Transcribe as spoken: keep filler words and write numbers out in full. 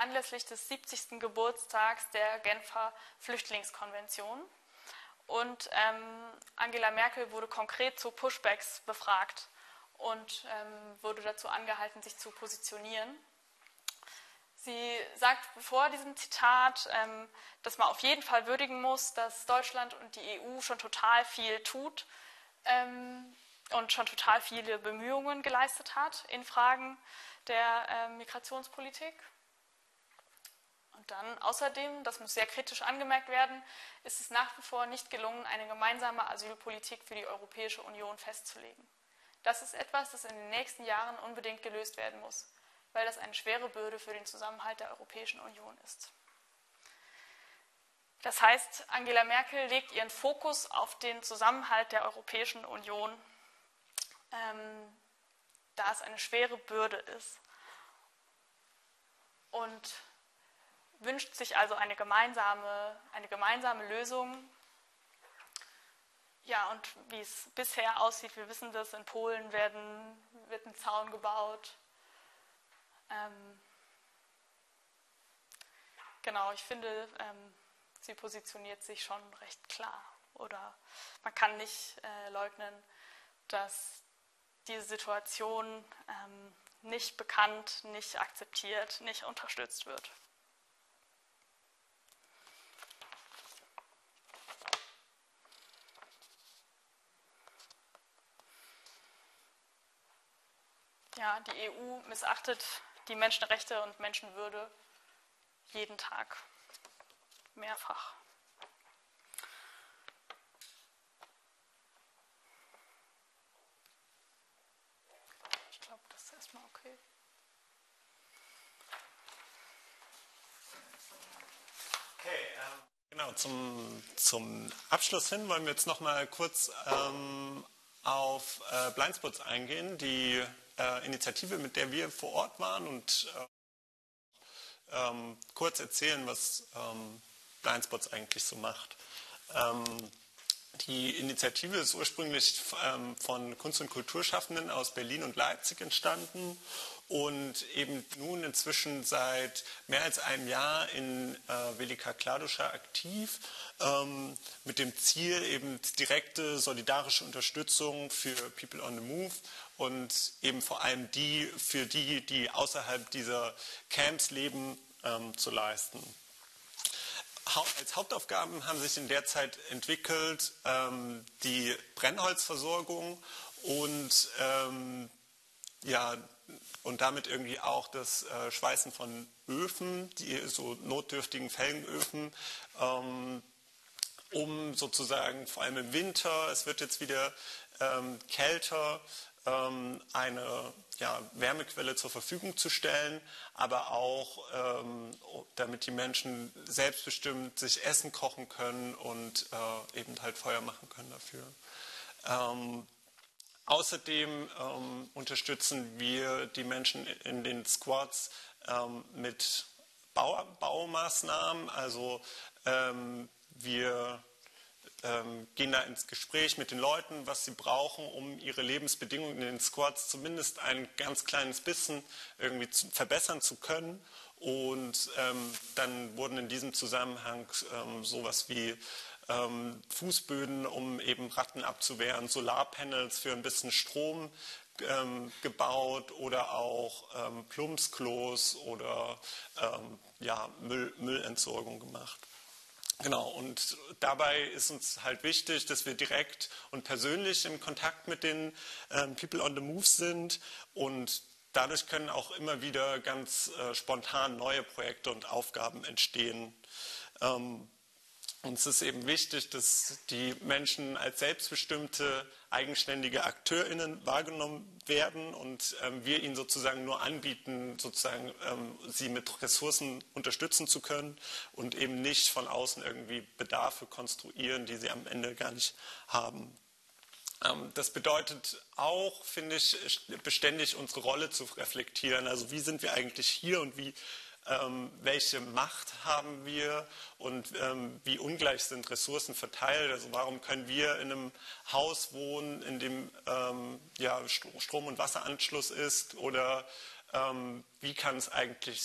anlässlich des siebzigsten Geburtstags der Genfer Flüchtlingskonvention. Und ähm, Angela Merkel wurde konkret zu Pushbacks befragt und ähm, wurde dazu angehalten, sich zu positionieren. Sie sagt vor diesem Zitat, ähm, dass man auf jeden Fall würdigen muss, dass Deutschland und die E U schon total viel tut ähm, und schon total viele Bemühungen geleistet hat in Fragen der äh, Migrationspolitik. Und dann außerdem, das muss sehr kritisch angemerkt werden, ist es nach wie vor nicht gelungen, eine gemeinsame Asylpolitik für die Europäische Union festzulegen. Das ist etwas, das in den nächsten Jahren unbedingt gelöst werden muss, weil das eine schwere Bürde für den Zusammenhalt der Europäischen Union ist. Das heißt, Angela Merkel legt ihren Fokus auf den Zusammenhalt der Europäischen Union, ähm, da es eine schwere Bürde ist. Und wünscht sich also eine gemeinsame, eine gemeinsame Lösung. Ja, und wie es bisher aussieht, wir wissen das, in Polen werden, wird ein Zaun gebaut. Ähm, genau, ich finde, ähm, sie positioniert sich schon recht klar. Oder man kann nicht äh, leugnen, dass diese Situation ähm, nicht bekannt, nicht akzeptiert, nicht unterstützt wird. Ja, die E U missachtet die Menschenrechte und Menschenwürde jeden Tag, mehrfach. Ich glaube, das ist erstmal okay. Okay, ähm, genau, zum, zum Abschluss hin wollen wir jetzt noch mal kurz ähm, auf äh, Blindspots eingehen, die äh, Initiative, mit der wir vor Ort waren, und äh, ähm, kurz erzählen, was ähm, Blindspots eigentlich so macht. Ähm, die Initiative ist ursprünglich ähm, von Kunst- und Kulturschaffenden aus Berlin und Leipzig entstanden und eben nun inzwischen seit mehr als einem Jahr in äh, Velika Kladuša aktiv, ähm, mit dem Ziel, eben direkte solidarische Unterstützung für People on the Move und eben vor allem die, für die, die außerhalb dieser Camps leben, ähm, zu leisten. Als Hauptaufgaben haben sich in der Zeit entwickelt ähm, die Brennholzversorgung und, ähm, ja, und damit irgendwie auch das äh, Schweißen von Öfen, die so notdürftigen Felgenöfen, ähm, um sozusagen vor allem im Winter, es wird jetzt wieder ähm, kälter, ähm, eine ja, Wärmequelle zur Verfügung zu stellen, aber auch ähm, damit die Menschen selbstbestimmt sich Essen kochen können und äh, eben halt Feuer machen können dafür. Ähm, außerdem ähm, unterstützen wir die Menschen in den Squads ähm, mit Bau, Baumaßnahmen, also ähm, wir Ähm, gehen da ins Gespräch mit den Leuten, was sie brauchen, um ihre Lebensbedingungen in den Squads zumindest ein ganz kleines bisschen irgendwie zu, verbessern zu können. Und ähm, dann wurden in diesem Zusammenhang ähm, sowas wie ähm, Fußböden, um eben Ratten abzuwehren, Solarpanels für ein bisschen Strom ähm, gebaut oder auch ähm, Plumpsklos oder ähm, ja, Müll, Müllentsorgung gemacht. Genau, und dabei ist uns halt wichtig, dass wir direkt und persönlich im Kontakt mit den ähm, People on the Move sind, und dadurch können auch immer wieder ganz äh, spontan neue Projekte und Aufgaben entstehen. Ähm, uns ist eben wichtig, dass die Menschen als selbstbestimmte, eigenständige AkteurInnen wahrgenommen werden und ähm, wir ihnen sozusagen nur anbieten, sozusagen ähm, sie mit Ressourcen unterstützen zu können und eben nicht von außen irgendwie Bedarfe konstruieren, die sie am Ende gar nicht haben. Ähm, das bedeutet auch, finde ich, beständig unsere Rolle zu reflektieren. Also wie sind wir eigentlich hier und wie Ähm, welche Macht haben wir und ähm, wie ungleich sind Ressourcen verteilt. Also warum können wir in einem Haus wohnen, in dem ähm, ja, Strom- und Wasseranschluss ist, oder ähm, wie kann es eigentlich